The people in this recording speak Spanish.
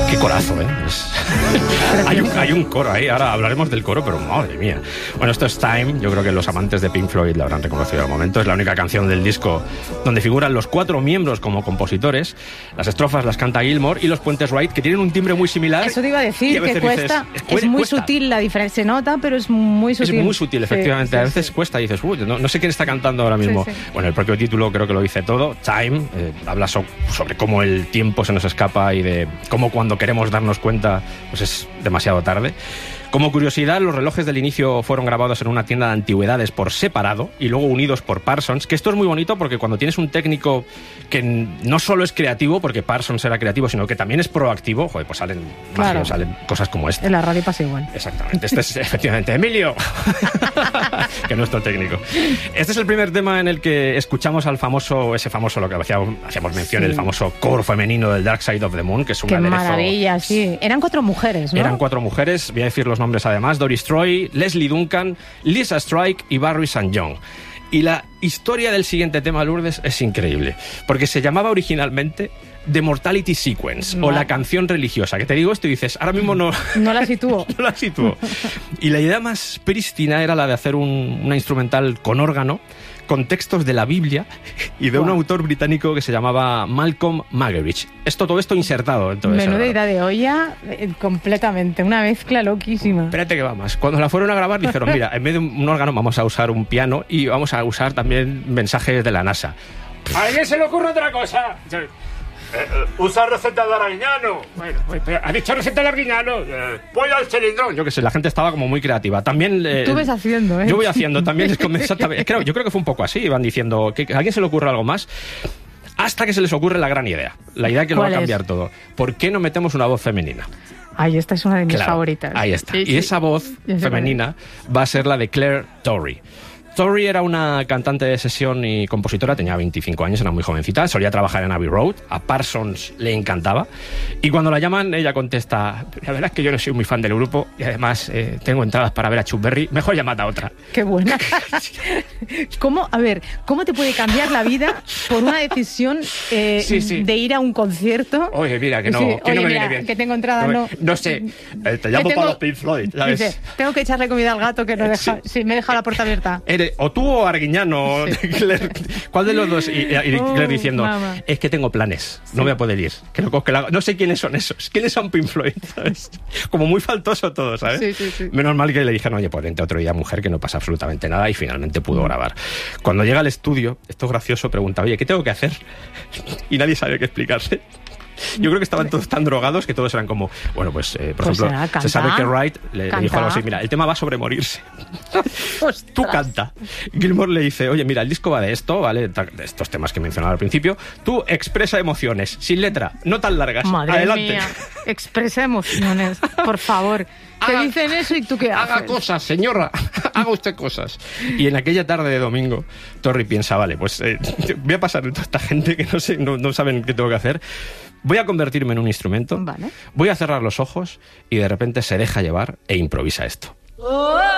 Qué corazo, ¿eh? Hay un coro ahí, ahora hablaremos del coro, pero madre mía. Bueno, esto es Time, yo creo que los amantes de Pink Floyd lo habrán reconocido al momento. Es la única canción del disco donde figuran los 4 miembros como compositores. Las estrofas las canta Gilmour y los puentes Wright, que tienen un timbre muy similar. Eso te iba a decir, que cuesta. Es muy sutil la diferencia, se nota, pero es muy sutil. Es muy sutil, efectivamente. A veces cuesta y dices, no sé quién está cantando ahora mismo. Sí. Bueno, el propio título creo que lo dice todo. Time, habla sobre cómo el tiempo se nos escapa y de cómo cuando queremos darnos cuenta, pues es demasiado tarde. Como curiosidad, los relojes del inicio fueron grabados en una tienda de antigüedades por separado y luego unidos por Parsons, que esto es muy bonito porque cuando tienes un técnico que no solo es creativo, porque Parsons era creativo, sino que también es proactivo, joder, pues salen magios, salen cosas como esta. En la radio pasa igual. Exactamente. Este es efectivamente Emilio, que es nuestro técnico. Este es el primer tema en el que escuchamos al ese famoso, lo que hacíamos mención, el famoso coro femenino del Dark Side of the Moon, que es un aderezo. Qué maravilla, sí. Eran 4 mujeres, ¿no? Eran 4 mujeres, voy a decir los nombres además: Doris Troy, Leslie Duncan, Lisa Strike y Barry St. John. Y la historia del siguiente tema, Lourdes, es increíble, porque se llamaba originalmente The Mortality Sequence, o la canción religiosa, que te digo esto y dices, ahora mismo no la sitúo. No la sitúo. Y la idea más prístina era la de hacer una instrumental con órgano, con textos de la Biblia y de un autor británico que se llamaba Malcolm Muggeridge. Todo esto insertado dentro de eso. Menuda idea de olla, completamente, una mezcla loquísima. Espérate que va más. Cuando la fueron a grabar dijeron, mira, en vez de un órgano vamos a usar un piano y vamos a usar también mensajes de la NASA. ¿A alguien se le ocurre otra cosa? Usa receta de Arguiñano. Bueno, ¿ha dicho receta de Arguiñano? Voy al cilindrón. Yo qué sé, la gente estaba como muy creativa. También tú ves haciendo, ¿eh? Yo voy haciendo, también les convencí. Yo creo que fue un poco así. Iban diciendo que a alguien se le ocurre algo más. Hasta que se les ocurre la gran idea. La idea que lo va a cambiar todo. ¿Por qué no metemos una voz femenina? Ay, esta es una de mis favoritas. Ahí está. Y esa voz femenina va a ser la de Claire Torrey. Torrey era una cantante de sesión y compositora, tenía 25 años, era muy jovencita, solía trabajar en Abbey Road, a Parsons le encantaba, y cuando la llaman ella contesta, la verdad es que yo no soy muy fan del grupo y además tengo entradas para ver a Chuck Berry, mejor llamad a otra. ¡Qué buena! ¿Cómo te puede cambiar la vida por una decisión de ir a un concierto? Oye, mira, que no me viene bien. Que tengo entradas, no sé, te llamo para los Pink Floyd, ¿sabes? Dice, tengo que echarle comida al gato que no deja, me deja la puerta abierta. O tú o Arguiñano, Claire, ¿cuál de los dos? Y Claire diciendo, mamá, es que tengo planes, no voy a poder ir. No sé quiénes son esos, quiénes son Pink Floyd, ¿sabes? Como muy faltoso todo, ¿sabes? Sí. Menos mal que le dijeron, oye, pues vente otro día, mujer, que no pasa absolutamente nada, y finalmente pudo grabar. Cuando llega al estudio, esto es gracioso, pregunta, oye, ¿qué tengo que hacer? Y nadie sabe qué explicarse. Yo creo que estaban todos tan drogados que todos eran como, bueno, pues, por ejemplo, se sabe que Wright le dijo algo así, mira, el tema va sobre morirse. Tú canta. Gilmour le dice, oye, mira, el disco va de esto, ¿vale? De estos temas que mencionaba al principio. Tú expresa emociones, sin letra, no tan largas. Madre Adelante. Mía, expresa emociones, por favor. Te dicen eso y tú qué haces. Haga cosas, señora, haga usted cosas. Y en aquella tarde de domingo, Torrey piensa, vale, pues voy a pasar de toda esta gente que no saben qué tengo que hacer. Voy a convertirme en un instrumento, voy a cerrar los ojos y de repente se deja llevar e improvisa esto.